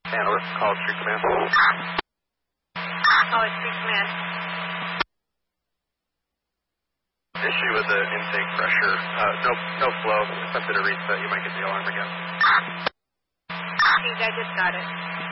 And over. Call Street Command. Call it Street Command. Issue with the intake pressure. No flow. Attempted a reset. You might get the alarm again. I just got it.